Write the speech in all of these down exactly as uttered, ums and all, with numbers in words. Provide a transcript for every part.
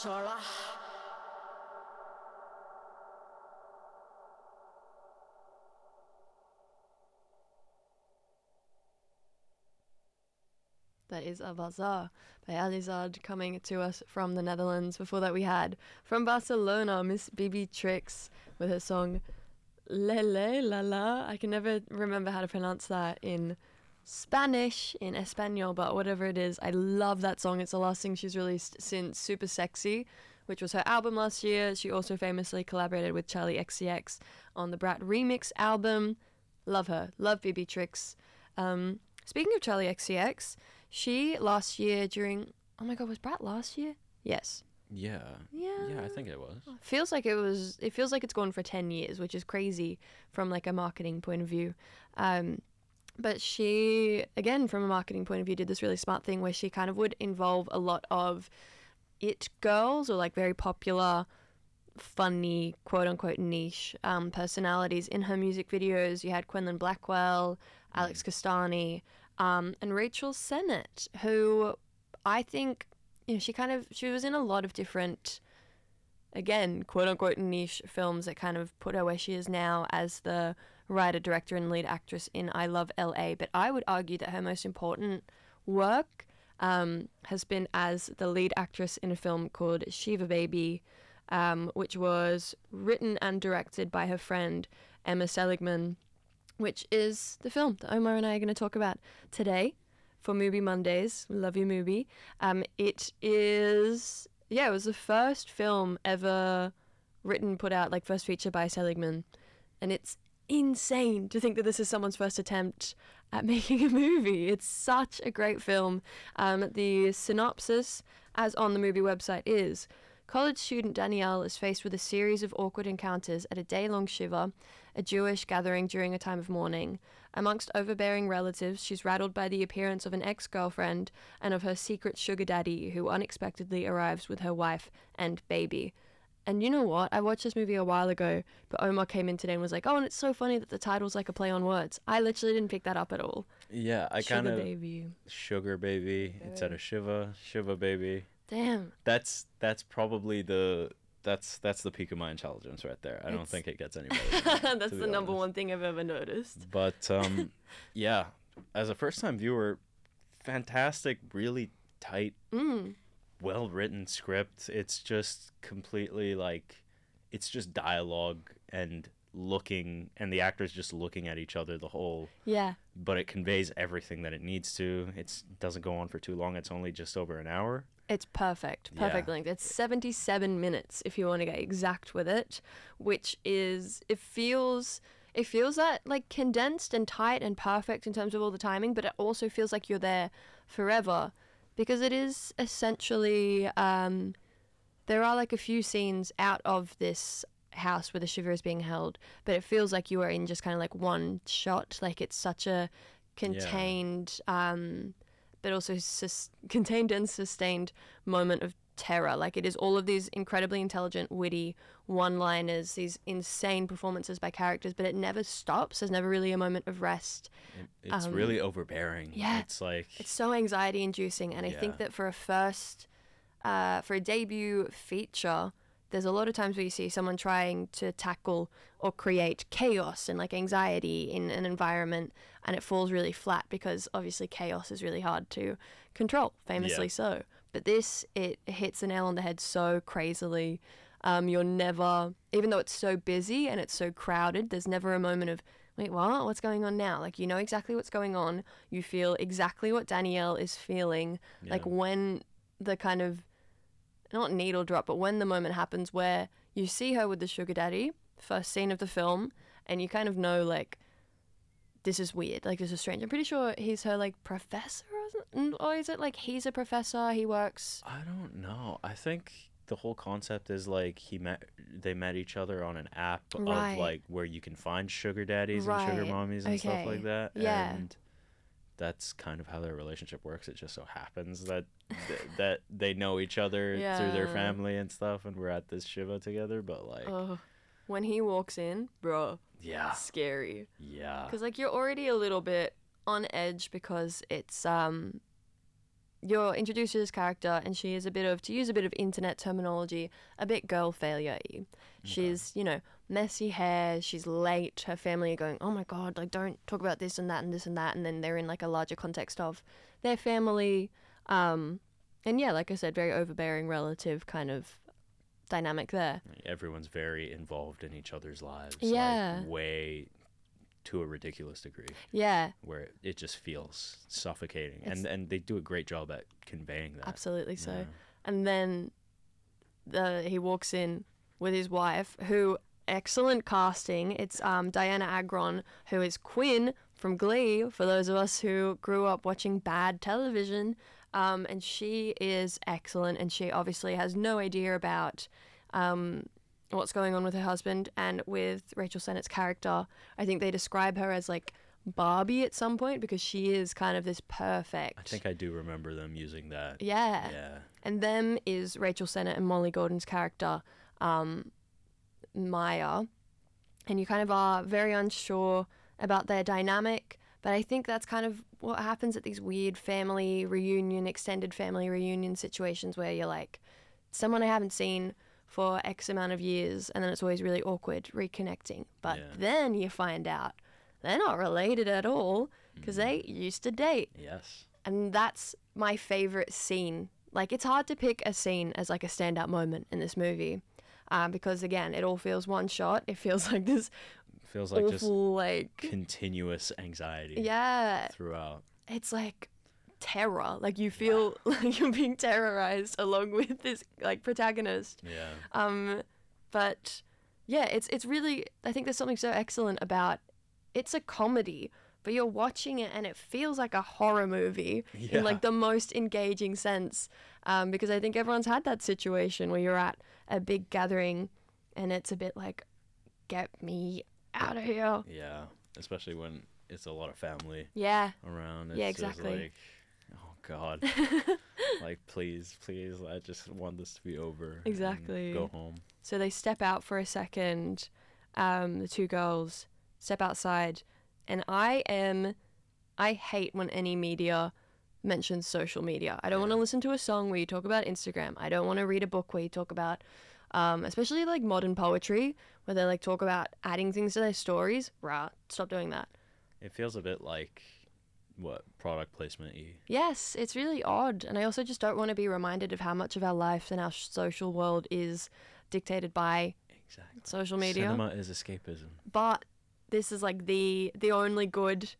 That is A Bazaar by Alizard, coming to us from the Netherlands. Before that we had from Barcelona, Miss Bibi Tricks with her song Lele La La. I can never remember how to pronounce that in Spanish, in Espanol, but whatever it is, I love that song. It's the last thing she's released since Super Sexy, which was her album last year. She also famously collaborated with Charlie X C X on the Brat Remix album. Love her. Love Bibi Tricks. Um, speaking of Charlie X C X, she last year during... Oh my god, was Brat last year? Yes. Yeah. Yeah. Yeah, I think it was. Feels like it was... It feels like it's gone for ten years, which is crazy from like a marketing point of view. Um, but she, again, from a marketing point of view, did this really smart thing where she kind of would involve a lot of it girls or like very popular, funny, quote-unquote niche um, personalities in her music videos. You had Quinlan Blackwell, Alex Castani, um, and Rachel Sennett, who I think, you know, she kind of, she was in a lot of different, again, quote-unquote niche films that kind of put her where she is now as the writer, director, and lead actress in I Love L A. But I would argue that her most important work um, has been as the lead actress in a film called Shiva Baby, um, which was written and directed by her friend Emma Seligman, which is the film that Omar and I are going to talk about today for Movie Mondays. Love you, Movie. Um, it is, yeah, it was the first film ever written, put out, like first feature by Seligman. And it's insane to think that this is someone's first attempt at making a movie. It's such a great film. Um, the synopsis, as on the movie website, is: college student Danielle is faced with a series of awkward encounters at a day-long shiva, a Jewish gathering during a time of mourning. Amongst overbearing relatives, she's rattled by the appearance of an ex-girlfriend and of her secret sugar daddy, who unexpectedly arrives with her wife and baby. And you know what? I watched this movie a while ago, but Omar came in today and was like, oh, and it's so funny that the title's like a play on words. I literally didn't pick that up at all. Yeah, I Sugar kind of... baby. Sugar baby. Very. Instead of Shiva. Shiva baby. Damn. That's that's probably the... That's that's the peak of my intelligence right there. I don't It's- think it gets any better than that, That's to the be number honest. one thing I've ever noticed. But, um, yeah, as a first-time viewer, fantastic, really tight, Mm. well-written script. It's just completely, like, it's just dialogue and looking, and the actors just looking at each other the whole, Yeah. but it conveys everything that it needs to. It doesn't go on for too long. It's only just over an hour. It's perfect. Perfect Yeah. length. It's seventy-seven minutes if you want to get exact with it, which is, it feels, it feels that like condensed and tight and perfect in terms of all the timing, but it also feels like you're there forever because it is essentially, um, there are like a few scenes out of this house where the shiva is being held, but it feels like you are in just kind of like one shot. Like it's such a contained, um, but also sus- contained and sustained moment of terror. Like it is all of these incredibly intelligent, witty one-liners, these insane performances by characters, but it never stops. There's never really a moment of rest. It, it's Um, really overbearing. yeah. It's like... It's so anxiety-inducing, and I think Yeah. that for a first, uh, for a debut feature, there's a lot of times where you see someone trying to tackle or create chaos and like anxiety in an environment, and it falls really flat because obviously chaos is really hard to control, famously Yeah. so. But this, it hits the nail on the head so crazily. Um, you're never, even though it's so busy and it's so crowded, there's never a moment of, wait, what? What's going on now? Like, you know exactly what's going on. You feel exactly what Danielle is feeling. Like Yeah. when the kind of, not needle drop, but when the moment happens where you see her with the sugar daddy, first scene of the film, and you kind of know, like, this is weird, like, this is strange. I'm pretty sure he's her, like, professor, or, something? Or is it, like, he's a professor, he works... I don't know. I think the whole concept is like he met they met each other on an app Right. of like where you can find sugar daddies and sugar Right. mommies and stuff Okay. like that. Yeah. And that's kind of how their relationship works. It just so happens that th- that they know each other through their Yeah. family and stuff, and we're at this shiva together. But like, Oh, when he walks in, bro, yeah, scary. yeah, Because, like, you're already a little bit on edge because it's, um, you're introduced to this character, and she is a bit of, to use a bit of internet terminology, a bit girl failure-y. She's, you know, messy hair, she's late, her family are going, oh my god, like, don't talk about this and that and this and that, and then they're in, like, a larger context of their family. Um, and yeah, like I said, very overbearing relative kind of dynamic there. Everyone's very involved in each other's lives. Yeah. Like, way to a ridiculous degree. Yeah. Where it just feels suffocating. It's- And and they do a great job at conveying that. Absolutely so. Yeah. And then the he walks in with his wife, who, excellent casting. It's um, Diana Agron, who is Quinn from Glee, for those of us who grew up watching bad television. Um, and she is excellent, and she obviously has no idea about um, what's going on with her husband. And with Rachel Sennett's character, I think they describe her as like Barbie at some point, because she is kind of this perfect. I think I do remember them using that. Yeah. Yeah. And them is Rachel Sennett and Molly Gordon's character, um, Maya. And you kind of are very unsure about their dynamic, but I think that's kind of what happens at these weird family reunion, extended family reunion situations where you're like, someone I haven't seen for X amount of years, and then it's always really awkward reconnecting. But Yeah. then you find out they're not related at all because they used to date. Yes. And that's my favorite scene. Like, it's hard to pick a scene as like a standout moment in this movie, um, because again, it all feels one shot. It feels like this Feels like awful, just like, continuous anxiety yeah, throughout. it's like terror. Like, you feel like you're being terrorized along with this like protagonist. Yeah. Um, but yeah, it's it's really, I think there's something so excellent about, it's a comedy, but you're watching it and it feels like a horror movie Yeah. in like the most engaging sense. Um, because I think everyone's had that situation where you're at a big gathering and it's a bit like, get me out of here. Yeah. Especially when it's a lot of family Yeah. around. It's Yeah, just exactly. like, oh God. Like, please, please, I just want this to be over. and Exactly. Go home. So they step out for a second, um, the two girls step outside, and I am, I hate when any media mentions social media. I don't want to Yeah. listen to a song where you talk about Instagram. I don't want to read a book where you talk about, um, especially like modern poetry, where they like talk about adding things to their stories. Rah, stop doing that. It feels a bit like, what, product placement y. Yes, it's really odd. And I also just don't want to be reminded of how much of our life and our social world is dictated by Exactly. social media. Cinema is escapism. But this is like the the only good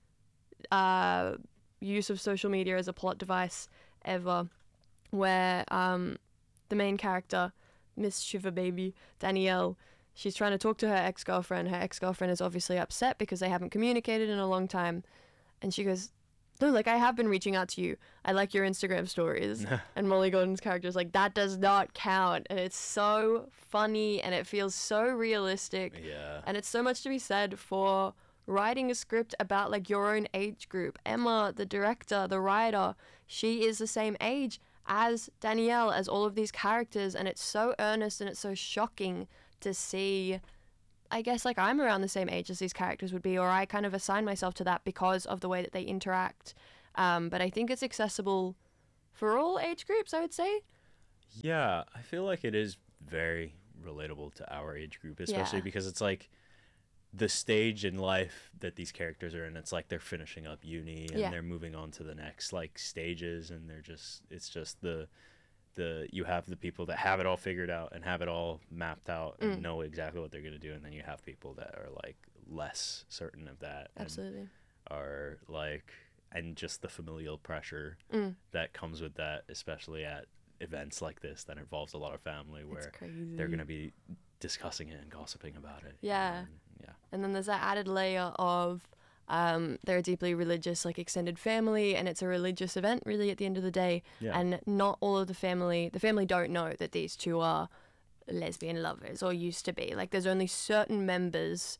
uh, use of social media as a plot device ever, where um, the main character, Miss Shiver Baby, Danielle, she's trying to talk to her ex-girlfriend. Her ex-girlfriend is obviously upset because they haven't communicated in a long time. And she goes, no, like, I have been reaching out to you. I like your Instagram stories. And Molly Gordon's character is like, that does not count. And it's so funny and it feels so realistic. Yeah. And it's so much to be said for writing a script about like your own age group. Emma, the director, the writer, she is the same age as Danielle, as all of these characters. And it's so earnest and it's so shocking to see. I guess like I'm around the same age as these characters would be, or I kind of assign myself to that because of the way that they interact. Um, but I think it's accessible for all age groups, I would say. Yeah, I feel like it is very relatable to our age group, especially Yeah. because it's like the stage in life that these characters are in. It's like they're finishing up uni and Yeah. they're moving on to the next like stages, and they're just it's just the the you have the people that have it all figured out and have it all mapped out and Mm. know exactly what they're going to do, and then you have people that are like less certain of that and Absolutely. are like, and just the familial pressure Mm. that comes with that, especially at events like this that involves a lot of family, It's where crazy. they're going to be discussing it and gossiping about it. Yeah. And, yeah. And then there's that added layer of um, they're a deeply religious, like extended family, and it's a religious event, really, at the end of the day. Yeah. And not all of the family, the family don't know that these two are lesbian lovers or used to be. Like, there's only certain members,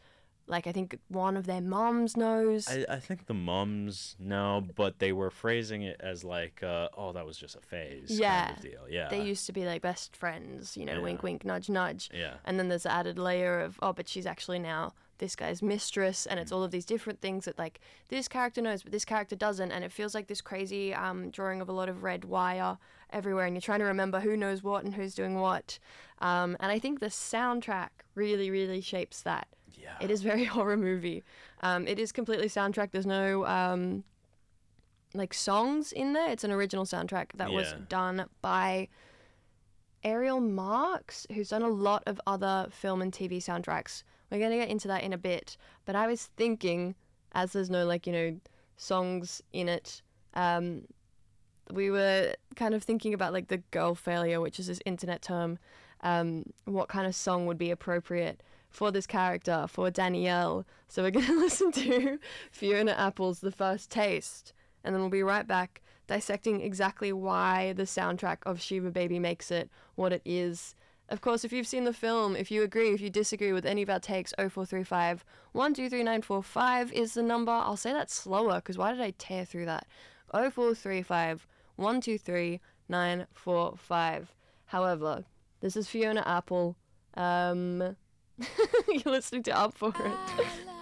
Like, I think one of their moms knows. I, I think the mums know, but they were phrasing it as like, uh, oh, that was just a phase Yeah. kind of deal. Yeah. They used to be like best friends, you know, Yeah. wink, wink, nudge, nudge. Yeah. And then there's the added layer of, oh, but she's actually now this guy's mistress, and it's all of these different things that, like, this character knows, but this character doesn't, and it feels like this crazy um, drawing of a lot of red wire everywhere, and you're trying to remember who knows what and who's doing what. Um, and I think the soundtrack really, really shapes that. Yeah. It is very horror movie. Um, it is completely soundtrack. There's no um, like songs in there. It's an original soundtrack that was Yeah. done by Ariel Marks, who's done a lot of other film and T V soundtracks. We're going to get into that in a bit. But I was thinking, as there's no, like, you know, songs in it, um, we were kind of thinking about, like, the girl failure, which is this internet term. Um, what kind of song would be appropriate for this character, for Danielle. So we're going to listen to Fiona Apple's The First Taste. And then we'll be right back dissecting exactly why the soundtrack of Shiva Baby makes it what it is. Of course, if you've seen the film, if you agree, if you disagree with any of our takes, oh four three five, one two three nine four five is the number. I'll say that slower, because why did I tear through that? oh four three five, one two three nine four five. However, this is Fiona Apple. Um, you're listening to Up For It.